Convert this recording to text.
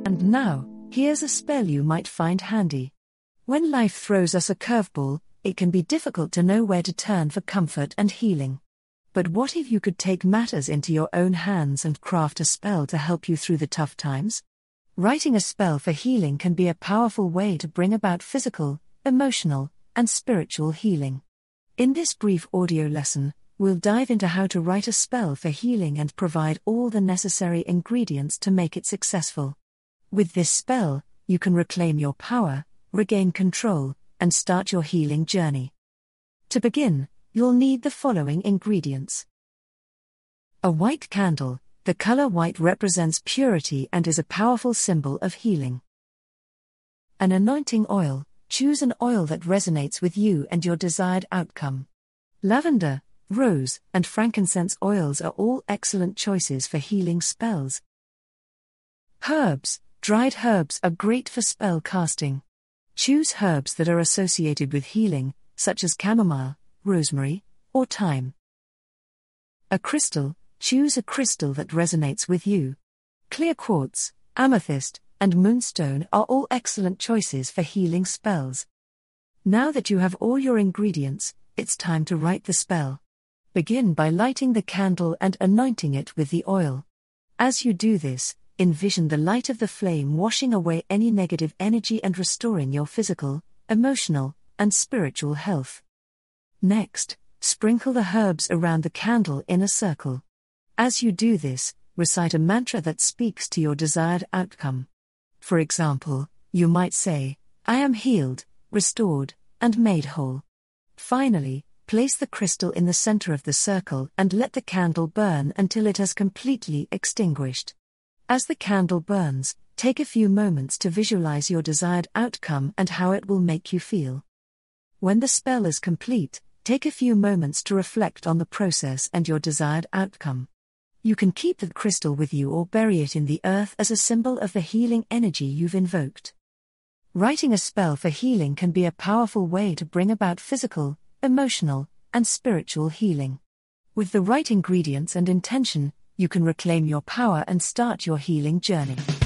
And now, here's a spell you might find handy. When life throws us a curveball, it can be difficult to know where to turn for comfort and healing. But what if you could take matters into your own hands and craft a spell to help you through the tough times? Writing a spell for healing can be a powerful way to bring about physical, emotional, and spiritual healing. In this brief audio lesson, we'll dive into how to write a spell for healing and provide all the necessary ingredients to make it successful. With this spell, you can reclaim your power, regain control, and start your healing journey. To begin, you'll need the following ingredients. A white candle. The color white represents purity and is a powerful symbol of healing. An anointing oil. Choose an oil that resonates with you and your desired outcome. Lavender, rose, and frankincense oils are all excellent choices for healing spells. Herbs. Dried herbs are great for spell casting. Choose herbs that are associated with healing, such as chamomile, rosemary, or thyme. A crystal. Choose a crystal that resonates with you. Clear quartz, amethyst, and moonstone are all excellent choices for healing spells. Now that you have all your ingredients, it's time to write the spell. Begin by lighting the candle and anointing it with the oil. As you do this, envision the light of the flame washing away any negative energy and restoring your physical, emotional, and spiritual health. Next, sprinkle the herbs around the candle in a circle. As you do this, recite a mantra that speaks to your desired outcome. For example, you might say, "I am healed, restored, and made whole." Finally, place the crystal in the center of the circle and let the candle burn until it has completely extinguished. As the candle burns, take a few moments to visualize your desired outcome and how it will make you feel. When the spell is complete, take a few moments to reflect on the process and your desired outcome. You can keep the crystal with you or bury it in the earth as a symbol of the healing energy you've invoked. Writing a spell for healing can be a powerful way to bring about physical, emotional, and spiritual healing. With the right ingredients and intention, you can reclaim your power and start your healing journey.